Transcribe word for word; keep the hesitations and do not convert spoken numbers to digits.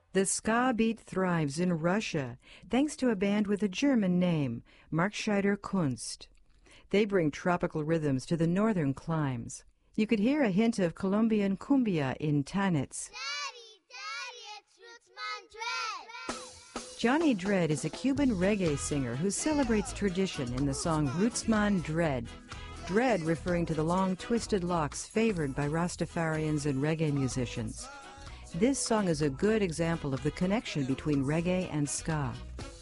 The ska beat thrives in Russia thanks to a band with a German name, Markscheider Kunst. They bring tropical rhythms to the northern climes. You could hear a hint of Colombian cumbia in Tanitz. Daddy, Daddy, it's Rootsman Dread! Johnny Dread is a Cuban reggae singer who celebrates tradition in the song Rootsman Dread. Dread referring to the long twisted locks favored by Rastafarians and reggae musicians. This song is a good example of the connection between reggae and ska.